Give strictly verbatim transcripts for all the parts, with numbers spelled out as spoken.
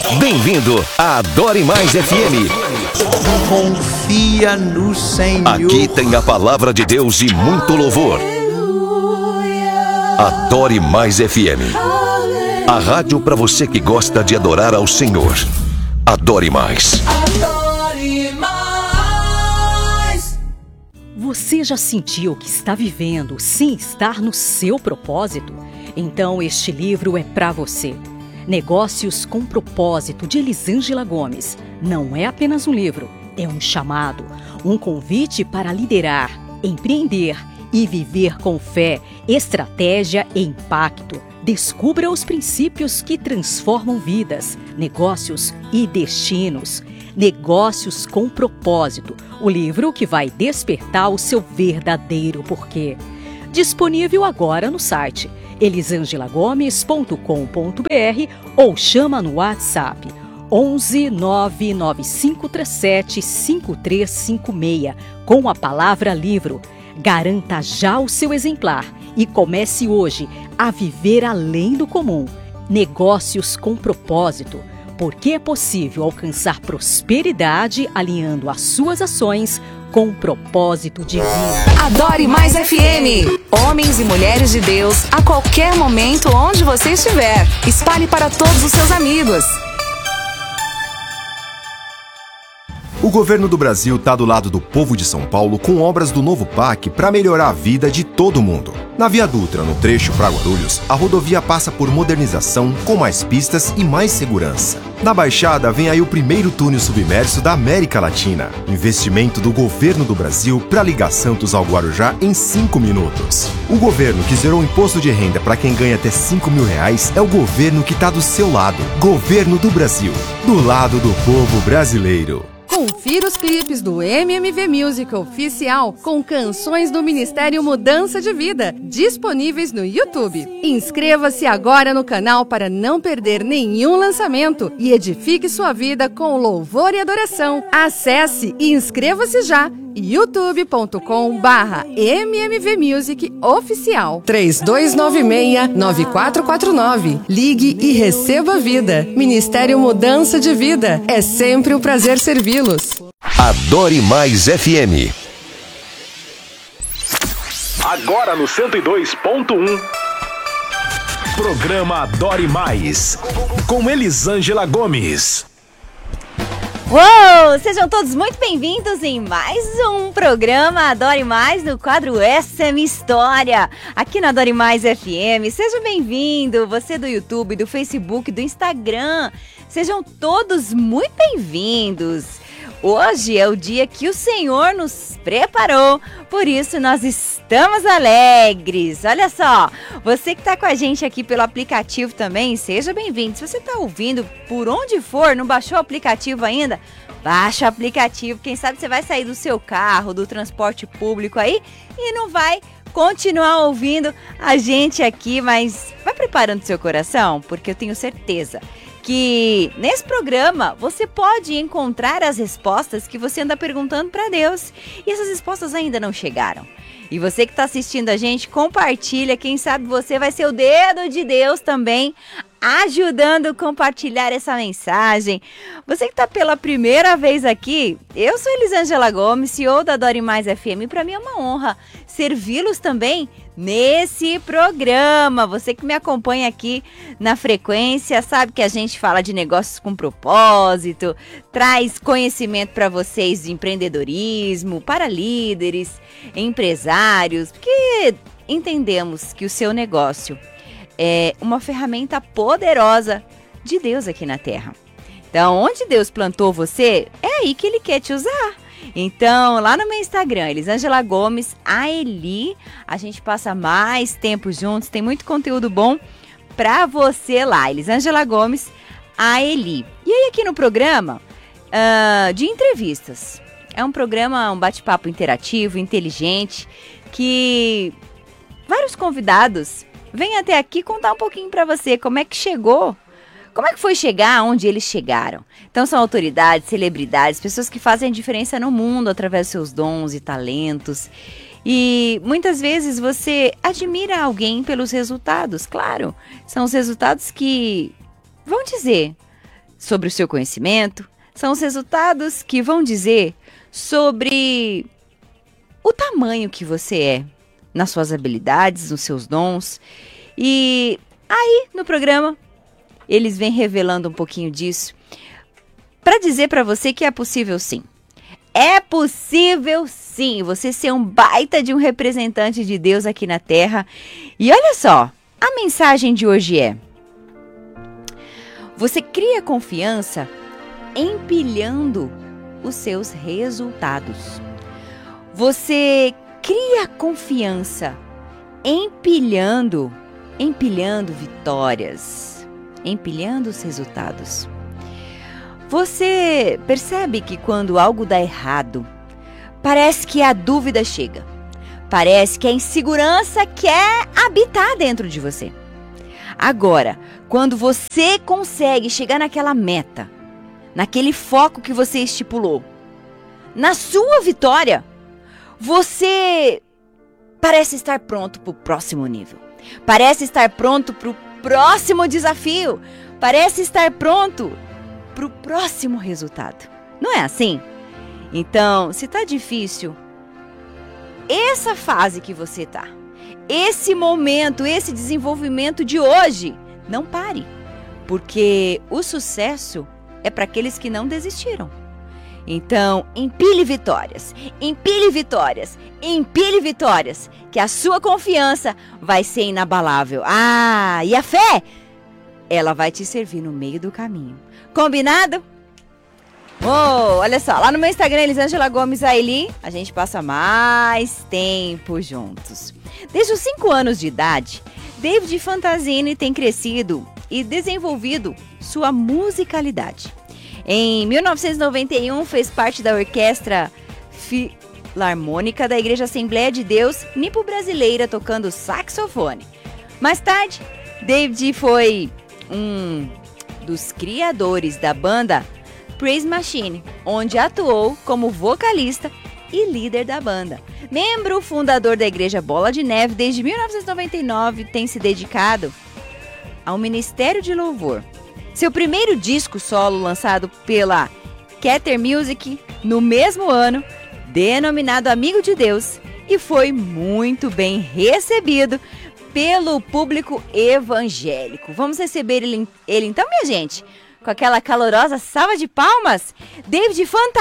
Bem-vindo a Adore Mais F M. Confia no Senhor. Aqui tem a palavra de Deus e muito louvor. Adore Mais F M. A rádio para você que gosta de adorar ao Senhor. Adore Mais. Adore mais. Você já sentiu que está vivendo sem estar no seu propósito? Então este livro é para você. Negócios com Propósito, de Elisângela Gomes. Não é apenas um livro, é um chamado, um convite para liderar, empreender e viver com fé, estratégia e impacto. Descubra os princípios que transformam vidas, negócios e destinos. Negócios com Propósito, o livro que vai despertar o seu verdadeiro porquê. Disponível agora no site elisangela gomes ponto com ponto b r ou chama no WhatsApp onze nove nove cinco três sete cinco três cinco seis com a palavra livro. Garanta já o seu exemplar e comece hoje a viver além do comum. Negócios com Propósito, porque é possível alcançar prosperidade alinhando as suas ações com o propósito divino. Adore Mais F M. Homens e mulheres de Deus, a qualquer momento, onde você estiver. Espalhe para todos os seus amigos. O governo do Brasil está do lado do povo de São Paulo com obras do novo P A C para melhorar a vida de todo mundo. Na Via Dutra, no trecho para Guarulhos, a rodovia passa por modernização, com mais pistas e mais segurança. Na Baixada vem aí o primeiro túnel submerso da América Latina. Investimento do governo do Brasil para ligar Santos ao Guarujá em cinco minutos. O governo que zerou o imposto de renda para quem ganha até cinco mil reais é o governo que está do seu lado. Governo do Brasil, do lado do povo brasileiro. Confira os clipes do M M V Music Oficial com canções do Ministério Mudança de Vida, disponíveis no YouTube. Inscreva-se agora no canal para não perder nenhum lançamento e edifique sua vida com louvor e adoração. Acesse e inscreva-se já. youtube ponto com barra M M V Music Oficial. três dois nove seis nove quatro quatro nove. Ligue e receba vida. Ministério Mudança de Vida. É sempre um prazer servi-los. Adore Mais F M. Agora no cento e dois ponto um. Programa Adore Mais. Com Elisângela Gomes. Uou! Sejam todos muito bem-vindos em mais um programa Adore Mais, no quadro Essa é Minha História, aqui na Adore Mais F M. Seja bem-vindo, você do YouTube, do Facebook, do Instagram. Sejam todos muito bem-vindos. Hoje é o dia que o Senhor nos preparou, por isso nós estamos alegres. Olha só, você que está com a gente aqui pelo aplicativo também, seja bem-vindo. Se você está ouvindo por onde for, não baixou o aplicativo ainda, baixa o aplicativo. Quem sabe você vai sair do seu carro, do transporte público aí e não vai continuar ouvindo a gente aqui, mas vai preparando seu coração, porque eu tenho certeza que nesse programa você pode encontrar as respostas que você anda perguntando para Deus. E essas respostas ainda não chegaram. E você que está assistindo a gente, compartilha. Quem sabe você vai ser o dedo de Deus também, ajudando a compartilhar essa mensagem. Você que está pela primeira vez aqui, eu sou Elisângela Gomes, C E O da Adore Mais F M. E para mim é uma honra servi-los também nesse programa. Você que me acompanha aqui na frequência sabe que a gente fala de negócios com propósito, traz conhecimento para vocês de empreendedorismo, para líderes, empresários, porque entendemos que o seu negócio é uma ferramenta poderosa de Deus aqui na Terra. Então, onde Deus plantou você, é aí que Ele quer te usar. Então, lá no meu Instagram, Elisângela Gomes, a Eli, a gente passa mais tempo juntos, tem muito conteúdo bom pra você lá, Elisângela Gomes, a Eli. E aí aqui no programa uh, de entrevistas, é um programa, um bate-papo interativo, inteligente, que vários convidados vêm até aqui contar um pouquinho pra você como é que chegou. Como é que foi chegar onde eles chegaram? Então são autoridades, celebridades, pessoas que fazem a diferença no mundo através dos seus dons e talentos. E muitas vezes você admira alguém pelos resultados, claro. São os resultados que vão dizer sobre o seu conhecimento, são os resultados que vão dizer sobre o tamanho que você é, nas suas habilidades, nos seus dons. E aí, no programa, eles vêm revelando um pouquinho disso para dizer para você que é possível sim. É possível sim você ser um baita de um representante de Deus aqui na Terra. E olha só, a mensagem de hoje é: você cria confiança empilhando os seus resultados. Você cria confiança empilhando, empilhando vitórias, empilhando os resultados. Você percebe que quando algo dá errado, parece que a dúvida chega. Parece que a insegurança quer habitar dentro de você. Agora, quando você consegue chegar naquela meta, naquele foco que você estipulou, na sua vitória, você parece estar pronto para o próximo nível. Parece estar pronto para o próximo desafio. Parece estar pronto para o próximo resultado. Não é assim? Então, se está difícil, essa fase que você está, esse momento, esse desenvolvimento de hoje, não pare. Porque o sucesso é para aqueles que não desistiram. Então, empilhe vitórias, empilhe vitórias, empilhe vitórias, que a sua confiança vai ser inabalável. Ah, e a fé, ela vai te servir no meio do caminho. Combinado? Oh, olha só, lá no meu Instagram, Elisângela Gomes Aili, a gente passa mais tempo juntos. Desde os cinco anos de idade, David Fantasini tem crescido e desenvolvido sua musicalidade. Em mil novecentos e noventa e um, fez parte da Orquestra Filarmônica da Igreja Assembleia de Deus Nipo-Brasileira, tocando saxofone. Mais tarde, David foi um dos criadores da banda Praise Machine, onde atuou como vocalista e líder da banda. Membro fundador da Igreja Bola de Neve, desde mil novecentos e noventa e nove tem se dedicado ao Ministério de Louvor. Seu primeiro disco solo, lançado pela Keter Music no mesmo ano, denominado Amigo de Deus, e foi muito bem recebido pelo público evangélico. Vamos receber ele, ele então, minha gente, com aquela calorosa salva de palmas, David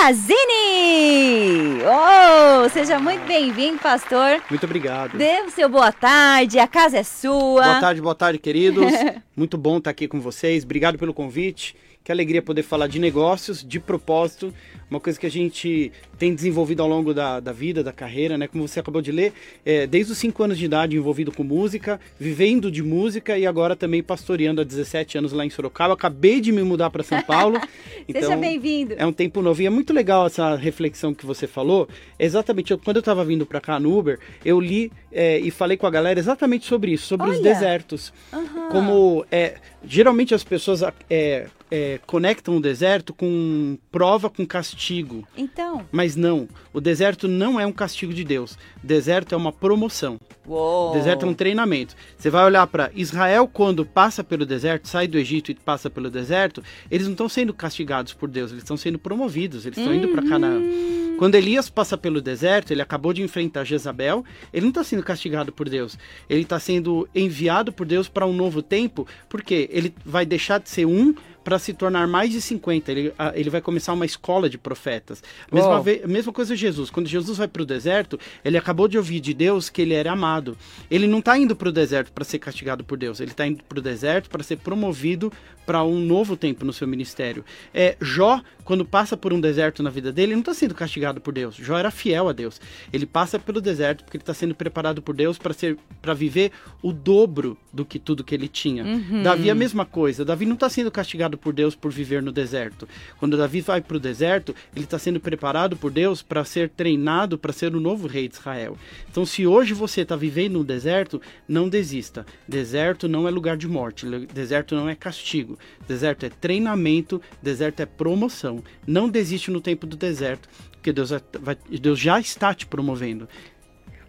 Fantasini! Oh, seja muito bem-vindo, pastor. Muito obrigado. Dê o seu boa tarde, a casa é sua. Boa tarde, boa tarde, queridos. Muito bom estar aqui com vocês. Obrigado pelo convite. Que alegria poder falar de negócios, de propósito, uma coisa que a gente tem desenvolvido ao longo da, da vida, da carreira, né? Como você acabou de ler, é, desde os cinco anos de idade envolvido com música, vivendo de música e agora também pastoreando há dezessete anos lá em Sorocaba. Acabei de me mudar para São Paulo. Então, seja bem-vindo. É um tempo novo e é muito legal essa reflexão que você falou. Exatamente, eu, quando eu estava vindo para cá no Uber, eu li é, e falei com a galera exatamente sobre isso, sobre Olha. os desertos. Uhum. Como, é, geralmente as pessoas... É, É, conectam o deserto com prova, com castigo. Então. Mas não, o deserto não é um castigo de Deus. O deserto é uma promoção. Uou. O deserto é um treinamento. Você vai olhar para Israel quando passa pelo deserto, sai do Egito e passa pelo deserto, eles não estão sendo castigados por Deus, eles estão sendo promovidos, eles estão uhum. indo para Canaã. Quando Elias passa pelo deserto, ele acabou de enfrentar Jezabel, ele não está sendo castigado por Deus, ele está sendo enviado por Deus para um novo tempo, porque ele vai deixar de ser um para se tornar mais de cinquenta, ele, ele vai começar uma escola de profetas. Mesma, vez, mesma coisa Jesus, quando Jesus vai para o deserto, ele acabou de ouvir de Deus que ele era amado. Ele não está indo para o deserto para ser castigado por Deus, ele está indo para o deserto para ser promovido para um novo tempo no seu ministério. É, Jó, quando passa por um deserto na vida dele, ele não está sendo castigado por Deus. Jó era fiel a Deus. Ele passa pelo deserto porque ele está sendo preparado por Deus para ser, para viver o dobro do que tudo que ele tinha. Uhum. Davi a mesma coisa. Davi não está sendo castigado por Deus por viver no deserto. Quando Davi vai para o deserto, ele está sendo preparado por Deus para ser treinado para ser o novo rei de Israel. Então, se hoje você está vivendo no deserto, não desista. Deserto não é lugar de morte. Deserto não é castigo. Deserto é treinamento. Deserto é promoção. Não desiste no tempo do deserto, porque Deus, vai, Deus já está te promovendo.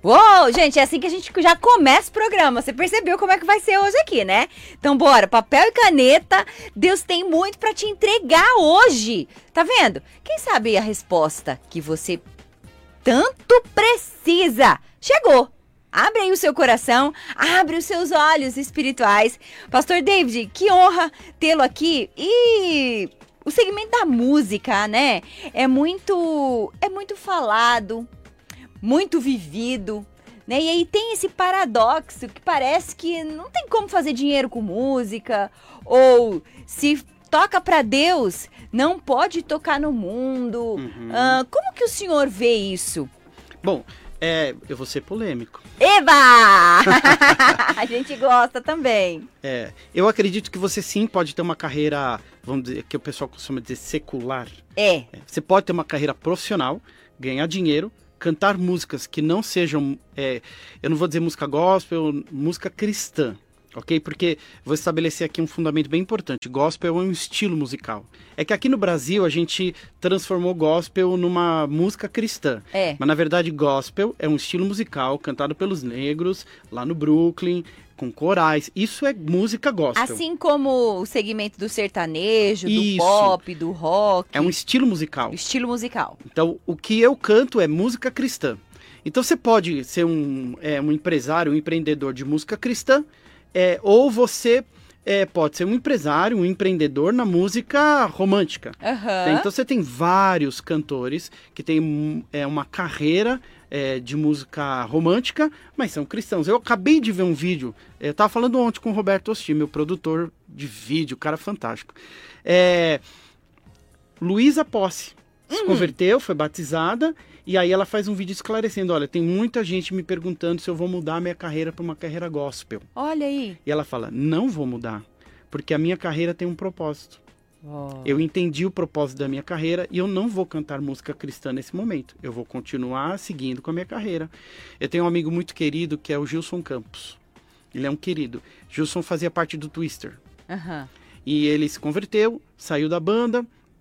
Uou, gente, é assim que a gente já começa o programa. Você percebeu como é que vai ser hoje aqui, né? Então bora, papel e caneta. Deus tem muito pra te entregar hoje. Tá vendo? Quem sabe a resposta que você tanto precisa chegou. Abre aí o seu coração, abre os seus olhos espirituais. Pastor David, que honra tê-lo aqui. E o segmento da música, né? É muito, é muito falado, muito vivido, né? E aí tem esse paradoxo que parece que não tem como fazer dinheiro com música, ou se toca para Deus, não pode tocar no mundo. Uhum. Ah, como que o senhor vê isso? Bom, é, eu vou ser polêmico. Eba! A gente gosta também. É, eu acredito que você sim pode ter uma carreira, vamos dizer, que o pessoal costuma dizer secular. É. É, você pode ter uma carreira profissional, ganhar dinheiro, cantar músicas que não sejam, é, eu não vou dizer música gospel, música cristã, ok? Porque vou estabelecer aqui um fundamento bem importante. Gospel é um estilo musical. É que aqui no Brasil a gente transformou gospel numa música cristã. É. Mas na verdade gospel é um estilo musical cantado pelos negros lá no Brooklyn, com corais. Isso é música gospel. Assim como o segmento do sertanejo, do Isso. pop, do rock. É um estilo musical. Estilo musical. Então, o que eu canto é música cristã. Então, você pode ser um, é, um empresário, um empreendedor de música cristã, é, ou você é, pode ser um empresário, um empreendedor na música romântica. Uhum. Então, você tem vários cantores que têm é, uma carreira É, de música romântica, mas são cristãos. Eu acabei de ver um vídeo, eu estava falando ontem com o Roberto Osti, meu produtor de vídeo, cara fantástico. É, Luísa Posse se uhum. converteu, foi batizada, e aí ela faz um vídeo esclarecendo, olha, tem muita gente me perguntando se eu vou mudar a minha carreira para uma carreira gospel. Olha aí. E ela fala, não vou mudar, porque a minha carreira tem um propósito. Oh. Eu entendi o propósito da minha carreira e eu não vou cantar música cristã nesse momento. Eu vou continuar seguindo com a minha carreira. Eu tenho um amigo muito querido que é o Gilson Campos. Ele é um querido. Gilson fazia parte do Twister. Uhum. E ele se converteu, saiu da banda,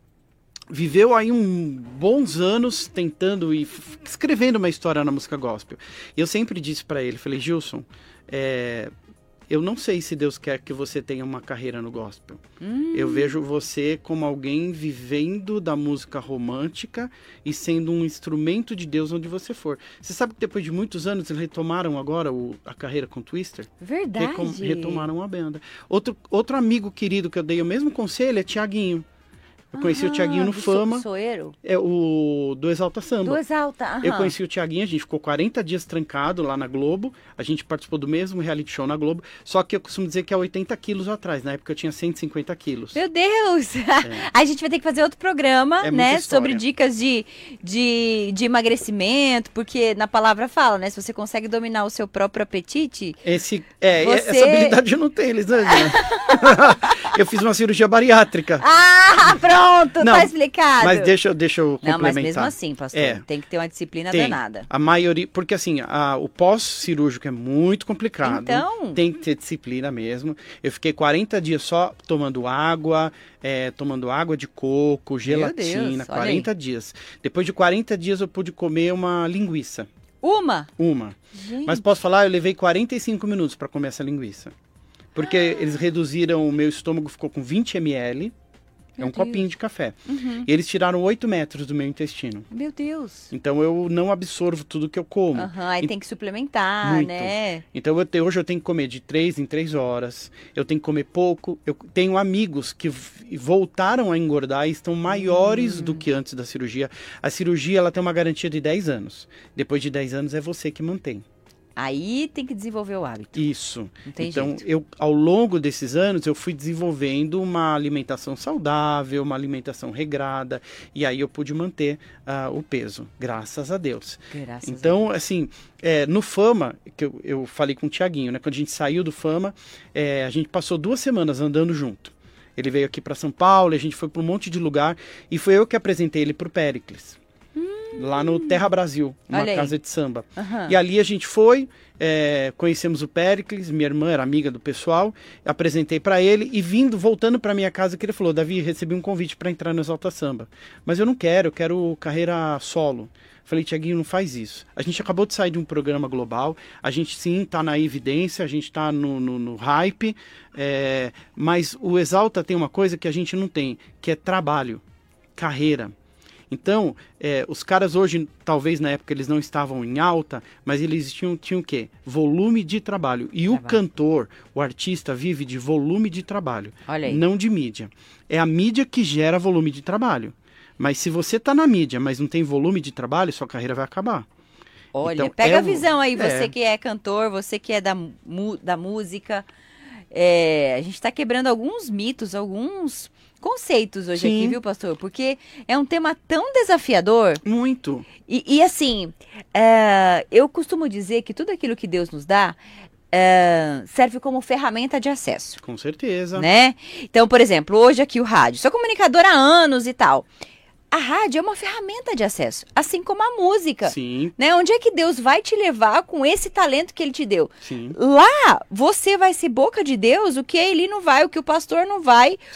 viveu aí um bons anos tentando e escrevendo uma história na música gospel. E eu sempre disse para ele, falei, Gilson, é... eu não sei se Deus quer que você tenha uma carreira no gospel. Hum. Eu vejo você como alguém vivendo da música romântica e sendo um instrumento de Deus onde você for. Você sabe que depois de muitos anos eles retomaram agora o, a carreira com Twister? Verdade. Recom, retomaram a banda. Outro, outro amigo querido que eu dei o mesmo conselho é Tiaguinho. Eu conheci ah, o Tiaguinho no Fama. Soeiro? É o do Exalta Samba. Do Exalta, aham. Eu conheci o Tiaguinho, a gente ficou quarenta dias trancado lá na Globo. A gente participou do mesmo reality show na Globo. Só que eu costumo dizer que é oitenta quilos atrás. Na época eu tinha cento e cinquenta quilos. Meu Deus! É. A gente vai ter que fazer outro programa, é né? Sobre dicas de, de, de emagrecimento. Porque na palavra fala, né? Se você consegue dominar o seu próprio apetite... Esse, é, você... Essa habilidade eu não tenho, Elisângela. Eu fiz uma cirurgia bariátrica. Ah, pronto! Não, tá explicado. Mas deixa, deixa eu complementar. Não, mas mesmo assim, pastor, é, tem que ter uma disciplina tem. danada. A maioria, porque assim, a, o pós-cirúrgico é muito complicado. Então... Tem que ter disciplina mesmo. Eu fiquei quarenta dias só tomando água, é, tomando água de coco, gelatina, Deus, quarenta dias. Depois de quarenta dias eu pude comer uma linguiça. Uma? Uma. Gente. Mas posso falar, eu levei quarenta e cinco minutos para comer essa linguiça. Porque ah. eles reduziram, o meu estômago ficou com vinte mililitros. É um Deus. Copinho de café. Uhum. E eles tiraram oito metros do meu intestino. Meu Deus. Então eu não absorvo tudo que eu como. Uhum, aí e... tem que suplementar, muito. Né? Então eu te... hoje eu tenho que comer de três em três horas. Eu tenho que comer pouco. Eu tenho amigos que voltaram a engordar e estão maiores hum. do que antes da cirurgia. A cirurgia ela tem uma garantia de dez anos. Depois de dez anos é você que mantém. Aí tem que desenvolver o hábito. Isso. Não tem então, jeito. eu, ao longo desses anos, eu fui desenvolvendo uma alimentação saudável, uma alimentação regrada, e aí eu pude manter uh, o peso, graças a Deus. Graças então, a Deus. assim, é, no Fama, que eu, eu falei com o Tiaguinho, né? Quando a gente saiu do Fama, é, a gente passou duas semanas andando junto. Ele veio aqui para São Paulo, a gente foi para um monte de lugar, e foi eu que apresentei ele para o Péricles. lá no Terra Brasil, uma Olha aí. casa de samba. Aham. E ali a gente foi, é, conhecemos o Péricles, minha irmã era amiga do pessoal, apresentei para ele e vindo, voltando para minha casa, que ele falou: Davi, recebi um convite para entrar no Exalta Samba, mas eu não quero, eu quero carreira solo. Falei: Tiaguinho, não faz isso. A gente acabou de sair de um programa global, a gente sim está na evidência, a gente está no, no, no hype, é, mas o Exalta tem uma coisa que a gente não tem, que é trabalho, carreira. Então, é, os caras hoje, talvez na época eles não estavam em alta, mas eles tinham, tinham o quê? Volume de trabalho. E trabalho. O cantor, o artista, vive de volume de trabalho, Olha aí. Não de mídia. É a mídia que gera volume de trabalho. Mas se você está na mídia, mas não tem volume de trabalho, sua carreira vai acabar. Olha, Então, pega é a o- visão aí, você é. que é cantor, você que é da, mu- da música. É, a gente está quebrando alguns mitos, alguns conceitos hoje Sim. aqui, viu, pastor? Porque é um tema tão desafiador. Muito. E, e, assim, é, eu costumo dizer que tudo aquilo que Deus nos dá é, serve como ferramenta de acesso. Com certeza. Né? Então, por exemplo, hoje aqui o rádio. Sou comunicadora há anos e tal. A rádio é uma ferramenta de acesso, assim como a música. Sim, Né? Onde é que Deus vai te levar com esse talento que Ele te deu? sim. Lá, você vai ser boca de Deus, o que ele não vai, o que o pastor não vai,